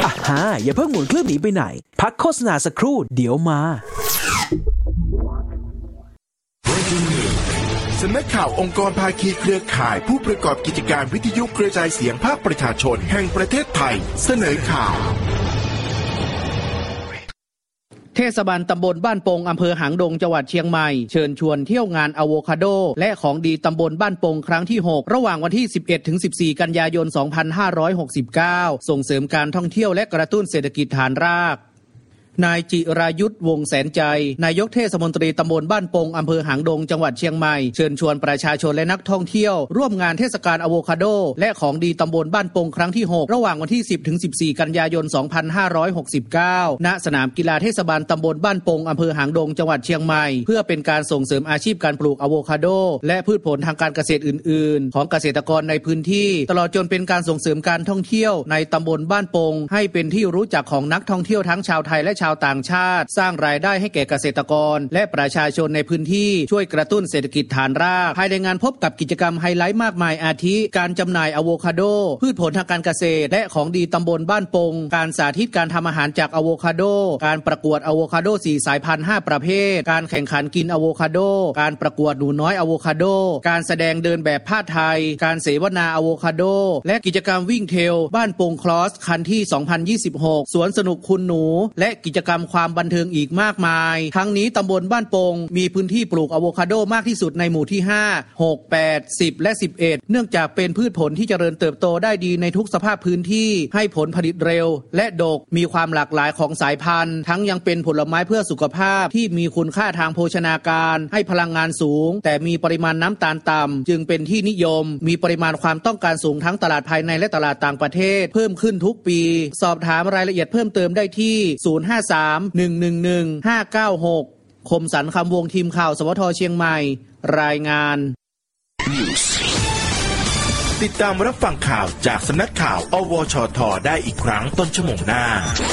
อย่าเพิ่งหมุนเครื่องหนีไปไหนพักโฆษณาสักครู่เดี๋ยวมาสำนักข่าวองค์กรภาคีเครือข่ายผู้ประกอบกิจการวิทยุกระจายเสียงภาคประชาชนแห่งประเทศไทยเสนอข่าวเทศบาลตำบลบ้านโป่งอำเภอหางดงจังหวัดเชียงใหม่เชิญชวนเที่ยวงานอะโวคาโดและของดีตำบลบ้านโป่งครั้งที่6ระหว่างวันที่ 11-14 กันยายน 2569ส่งเสริมการท่องเที่ยวและกระตุ้นเศรษฐกิจฐานรากนายจิรายุทธวงแสนใจนายกเทศมนตรีตำบลบ้านโป่งอำเภอหางดงจังหวัดเชียงใหม่เชิญชวนประชาชนและนักท่องเที่ยวร่วมงานเทศกาลอะโวคาโดและของดีตำบลบ้านโป่งครั้งที่6ระหว่างวันที่ 10-14 กันยายน 2569ณสนามกีฬาเทศบาลตำบลบ้านโป่งอำเภอหางดงจังหวัดเชียงใหม่เพื่อเป็นการส่งเสริมอาชีพการปลูกอะโวคาโดและพืชผลทางการเกษตรอื่นๆของเกษตรกรในพื้นที่ตลอดจนเป็นการส่งเสริมการท่องเที่ยวในตำบลบ้านโป่งให้เป็นที่รู้จักของนักท่องเที่ยวทั้งชาวไทยและชาวต่างชาติสร้างรายได้ให้แก่เกษตรกรและประชาชนในพื้นที่ช่วยกระตุ้นเศรษฐกิจฐานรากภายในงานพบกับกิจกรรมไฮไลท์มากมายอาทิการจำหน่ายอะโวคาโดพืชผลทางการเกษตรและของดีตำบลบ้านโป่งการสาธิตการทำอาหารจากอะโวคาโดการประกวดอะโวคาโด4สายพันธุ์5ประเภทการแข่งขันกินอะโวคาโดการประกวดหนูน้อยอะโวคาโดการแสดงเดินแบบผ้าไทยการเสวนาอะโวคาโดและกิจกรรมวิ่งเทรลบ้านโป่งครอสคันที่2026สวนสนุกคุณหนูและกิจกรรมความบันเทิงอีกมากมายทั้งนี้ตำบลบ้านโป่งมีพื้นที่ปลูกอะโวคาโดมากที่สุดในหมู่ที่5 6 8 10และ11เนื่องจากเป็นพืชผลที่เจริญเติบโตได้ดีในทุกสภาพพื้นที่ให้ผลผลิตเร็วและดกมีความหลากหลายของสายพันธุ์ทั้งยังเป็นผลไม้เพื่อสุขภาพที่มีคุณค่าทางโภชนาการให้พลังงานสูงแต่มีปริมาณน้ำตาลต่ำจึงเป็นที่นิยมมีปริมาณความต้องการสูงทั้งตลาดภายในและตลาดต่างประเทศเพิ่มขึ้นทุกปีสอบถามรายละเอียดเพิ่มเติมได้ที่053-111-596คมสันคำวงทีมข่าวสวทเชียงใหม่รายงานติดตามรับฟังข่าวจากสำนักข่าวอวชทได้อีกครั้งต้นชั่วโมงหน้า